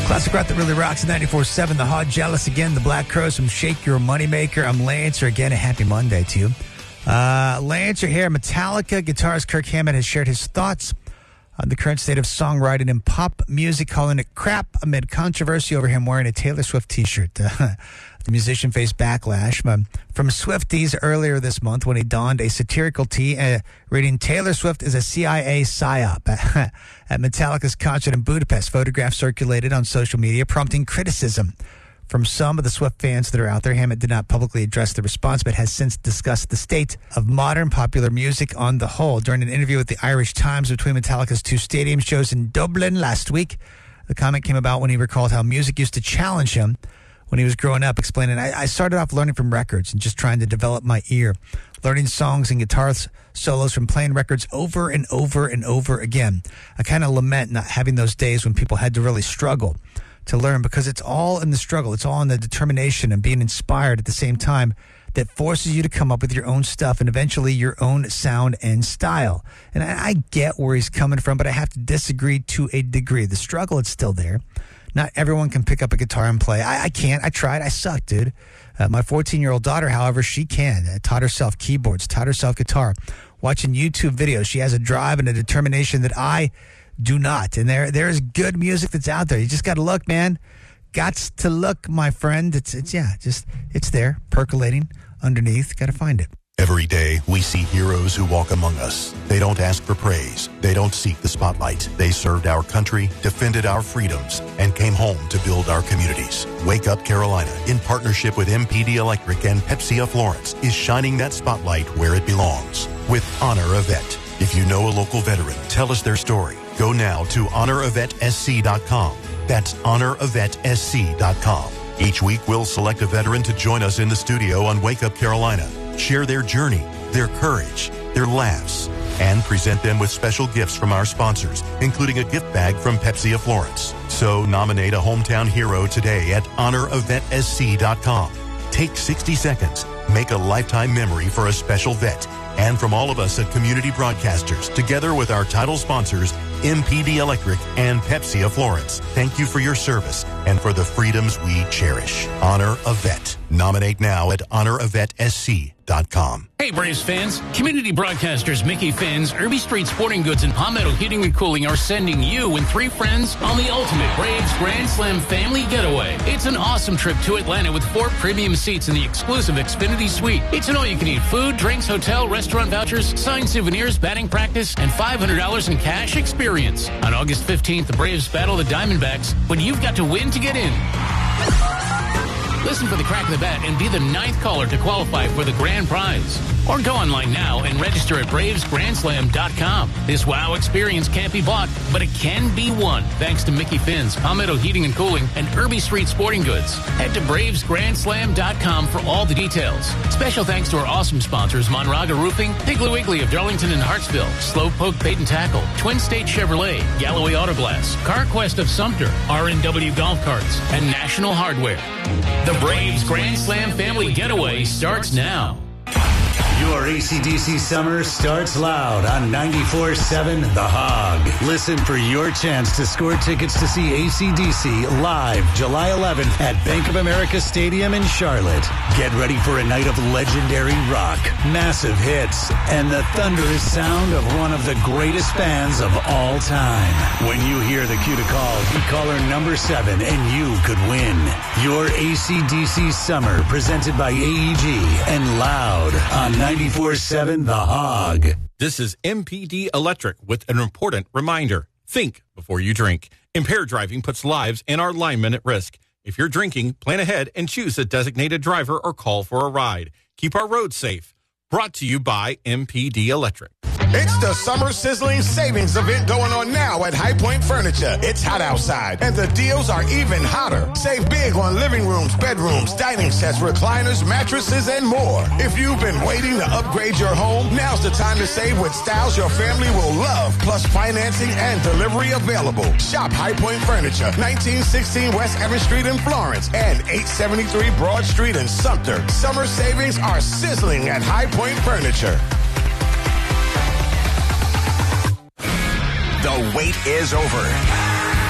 Classic rock that really rocks at 94.7. The Hog Jealous again. The Black Crows from Shake Your Moneymaker. I'm Lancer again. A happy Monday to you. Lancer here. Metallica guitarist Kirk Hammett has shared his thoughts on the current state of songwriting and pop music, calling it crap amid controversy over him wearing a Taylor Swift t-shirt. The musician faced backlash from Swifties earlier this month when he donned a satirical tee reading Taylor Swift is a CIA psyop at Metallica's concert in Budapest. Photographs circulated on social media prompting criticism from some of the Swift fans that are out there. Hammett did not publicly address the response, but has since discussed the state of modern popular music on the whole. During an interview with the Irish Times between Metallica's two stadium shows in Dublin last week, the comment came about when he recalled how music used to challenge him when he was growing up, explaining, I started off learning from records and just trying to develop my ear, learning songs and guitar solos from playing records over and over and over again. I kind of lament not having those days when people had to really struggle to learn, because it's all in the struggle. It's all in the determination and being inspired at the same time that forces you to come up with your own stuff and eventually your own sound and style. And I get where he's coming from, but I have to disagree to a degree. The struggle is still there. Not everyone can pick up a guitar and play. I can't. I tried. I suck, dude. My 14-year-old daughter, however, she can. Taught herself keyboards, taught herself guitar. Watching YouTube videos, she has a drive and a determination that I do not. And there is good music that's out there. You just got to look, man. Gots to look, my friend. It's there, percolating underneath. Got to find it. Every day, we see heroes who walk among us. They don't ask for praise. They don't seek the spotlight. They served our country, defended our freedoms, and came home to build our communities. Wake Up Carolina, in partnership with MPD Electric and Pepsi of Florence, is shining that spotlight where it belongs with Honor a Vet. If you know a local veteran, tell us their story. Go now to honoravetSC.com. That's honoravetSC.com. Each week, we'll select a veteran to join us in the studio on Wake Up Carolina. Share their journey, their courage, their laughs, and present them with special gifts from our sponsors, including a gift bag from Pepsi of Florence. So nominate a hometown hero today at honoravetSC.com. Take 60 seconds. Make a lifetime memory for a special vet. And from all of us at Community Broadcasters, together with our title sponsors, MPD Electric and Pepsi of Florence, thank you for your service and for the freedoms we cherish. Honor a Vet. Nominate now at honoravetSC.com. Hey, Braves fans. Community Broadcasters Mickey Finn's, Irby Street Sporting Goods, and Palmetto Heating and Cooling are sending you and 3 friends on the ultimate Braves Grand Slam family getaway. It's an awesome trip to Atlanta with 4 premium seats in the exclusive Xfinity Suite. It's an all-you-can-eat food, drinks, hotel, restaurant vouchers, signed souvenirs, batting practice, and $500 in cash experience. On August 15th, the Braves battle the Diamondbacks, but you've got to win to get in. Listen for the crack of the bat and be the 9th caller to qualify for the grand prize. Or go online now and register at BravesGrandSlam.com. This wow experience can't be bought, but it can be won. Thanks to Mickey Finn's, Palmetto Heating and Cooling, and Irby Street Sporting Goods. Head to BravesGrandSlam.com for all the details. Special thanks to our awesome sponsors, Monraga Roofing, Piggly Wiggly of Darlington and Hartsville, Slowpoke Bait and Tackle, Twin State Chevrolet, Galloway Auto Glass, CarQuest of Sumter, R&W Golf Carts, and National Hardware. The Braves Grand Slam Family Getaway starts now. Your AC/DC summer starts loud on 94.7 The Hog. Listen for your chance to score tickets to see AC/DC live July 11th at Bank of America Stadium in Charlotte. Get ready for a night of legendary rock, massive hits, and the thunderous sound of one of the greatest bands of all time. When you hear the cue to call, be caller number 7 and you could win. Your AC/DC summer presented by AEG and Loud on 94.7 The Hog. This is MPD Electric with an important reminder. Think before you drink. Impaired driving puts lives and our linemen at risk. If you're drinking, plan ahead and choose a designated driver or call for a ride. Keep our roads safe. Brought to you by MPD Electric. It's the Summer Sizzling Savings event going on now at High Point Furniture. It's hot outside, and the deals are even hotter. Save big on living rooms, bedrooms, dining sets, recliners, mattresses, and more. If you've been waiting to upgrade your home, now's the time to save with styles your family will love, plus financing and delivery available. Shop High Point Furniture, 1916 West Evans Street in Florence, and 873 Broad Street in Sumter. Summer savings are sizzling at High Point Furniture. The wait is over.